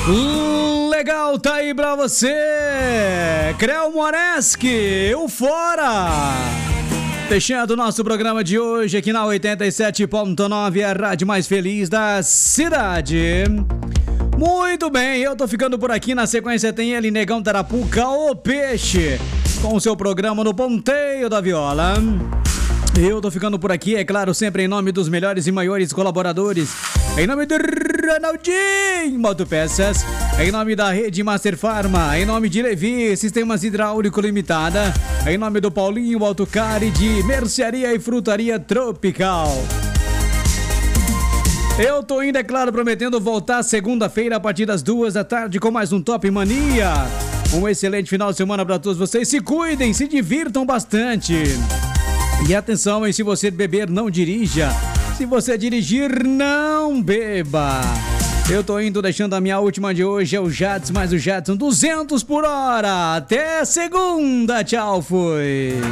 Legal, tá aí pra você, Creu Moreski, eu fora. Fechando o nosso programa de hoje aqui na 87.9, a rádio mais feliz da cidade. Muito bem, eu tô ficando por aqui. Na sequência tem ele, Negão Tarapuca, o Peixe, com o seu programa no Ponteio da Viola. Eu tô ficando por aqui, é claro, sempre em nome dos melhores e maiores colaboradores. Em nome do Ronaldinho Motopeças, em nome da Rede Master Pharma, em nome de Levi Sistemas Hidráulico Limitada, em nome do Paulinho Autocar e de Mercearia e Frutaria Tropical. Eu tô indo, é claro, prometendo voltar segunda-feira a partir das 2 da tarde com mais um Top Mania. Um excelente final de semana para todos vocês. Se cuidem, se divirtam bastante. E atenção, hein, se você beber, não dirija. Se você dirigir, não beba. Eu tô indo, deixando a minha última de hoje, é o Jadson mais o Jadson 200 por hora. Até segunda, tchau, fui.